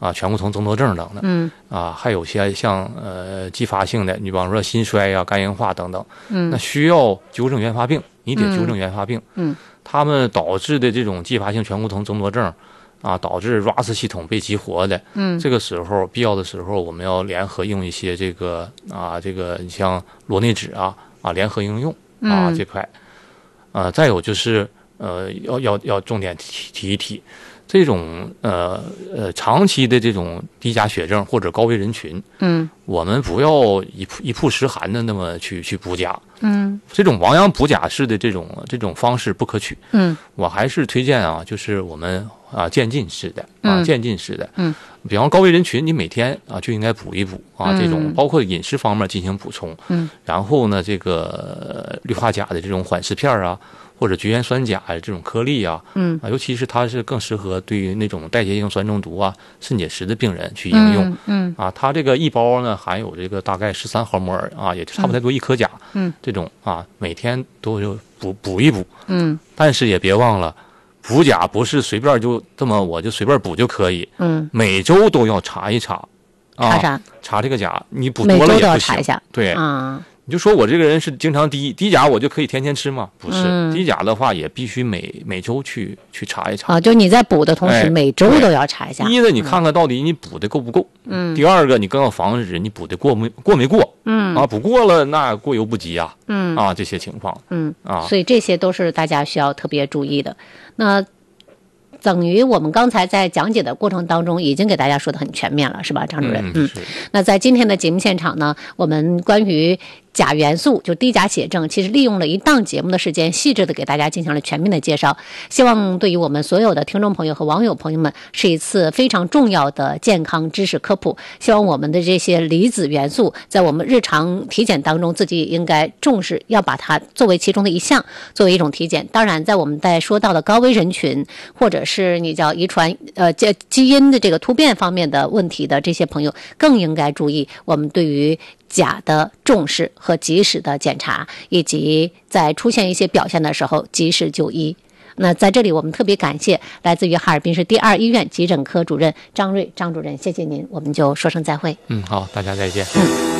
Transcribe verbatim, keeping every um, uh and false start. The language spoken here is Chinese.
啊，醛固酮增多症等的， 嗯啊，还有些像呃继发性的，你比方说心衰呀、肝硬化等等， 嗯， 那需要纠正原发病，你得纠正原发病， 嗯， 他们导致的这种继发性醛固酮增多症，啊，导致 R A S 系统被激活的， 嗯， 这个时候必要的时候，我们要联合用一些这个啊，这个你像螺内酯啊啊联合应用啊、 嗯、 这块，呃，再有就是呃要要要重点提提一提。这种呃呃长期的这种低钾血症或者高危人群， 嗯， 我们不要一曝一曝十寒的那么去去补钾， 嗯， 这种亡羊补钾式的这种这种方式不可取， 嗯， 我还是推荐啊，就是我们啊渐进式的啊、 嗯、 渐进式的， 嗯， 比方高危人群，你每天啊就应该补一补啊，这种包括饮食方面进行补充， 嗯， 然后呢，这个氯化钾的这种缓释片啊。或者绝缘酸钾这种颗粒啊， 嗯啊，尤其是它是更适合对于那种代谢性酸中毒啊、肾结石的病人去应用。 嗯，嗯啊，它这个一包呢含有这个大概十三毫摩尔啊，也差不太多一颗钾。 嗯， 这种啊，每天都有补补一补。 嗯， 但是也别忘了，补钾不是随便就这么我就随便补就可以。 嗯， 每周都要查一查。啊、 查啥？ 查这个钾，你补多了也不行。对啊。 你就说我这个人是经常低低钾，我就可以天天吃吗？不是， 嗯、 低钾的话也必须每每周去去查一查啊。就你在补的同时， 哎、 每周都要查一下。 第一呢，你看看到底你补的够不够。 嗯。 第二个，你更要防止你补的过没过没过。 嗯。 啊，补过了那过犹不及啊。 嗯。 啊，这些情况。 嗯。 啊， 所以这些都是大家需要特别注意的。那。等于我们刚才在讲解的过程当中已经给大家说的很全面了，是吧，张主任？ 嗯， 嗯那在今天的节目现场呢，我们关于钾元素就低钾血症，其实利用了一档节目的时间，细致的给大家进行了全面的介绍。希望对于我们所有的听众朋友和网友朋友们，是一次非常重要的健康知识科普。希望我们的这些离子元素，在我们日常体检当中，自己应该重视，要把它作为其中的一项，作为一种体检。当然，在我们在说到的高危人群，或者是你叫遗传呃基因的这个突变方面的问题的这些朋友，更应该注意我们对于钾的重视和及时的检查，以及在出现一些表现的时候及时就医。那在这里我们特别感谢来自于哈尔滨市第二医院急诊科主任张瑞张主任，谢谢您，我们就说声再会。 嗯，好，大家再见。 嗯。